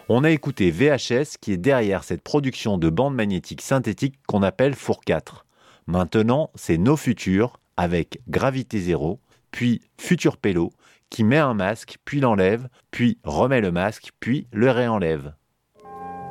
On a écouté VHS qui est derrière cette production de bandes magnétiques synthétiques qu'on appelle Four 4. Maintenant, c'est No Future avec Gravité Zéro, puis Future Pello qui met un masque, puis l'enlève, puis remet le masque, puis le réenlève.